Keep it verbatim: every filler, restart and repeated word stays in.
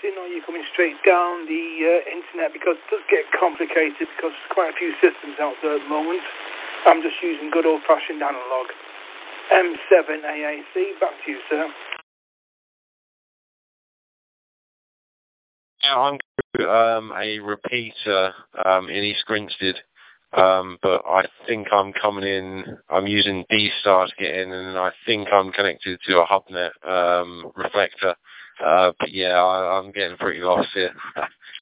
routing, or are you coming straight down the uh, internet? Because it does get complicated because there's quite a few systems out there at the moment. I'm just using good old-fashioned analog. M seven A A C, back to you, sir. Yeah, I'm um, a repeater um, in East Grinstead, um, but I think I'm coming in, I'm using D-Star to get in, and I think I'm connected to a HubNet um, reflector. Uh, but yeah, I, I'm getting pretty lost here.